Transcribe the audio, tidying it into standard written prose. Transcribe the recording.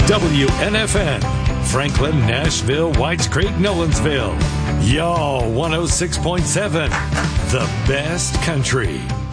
WNFN, Franklin, Nashville, Whites Creek, Nolensville. Y'all 106.7, the best country.